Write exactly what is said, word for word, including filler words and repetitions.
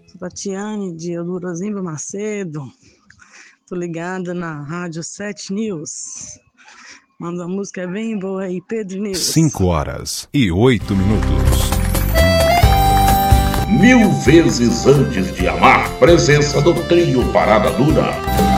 Tatiane de Eudorozimba Macedo. Tô ligada na Rádio sete News. Manda a música bem boa aí, Pedro News. cinco horas e oito minutos. Mil vezes antes de amar, presença do trio Parada Dura.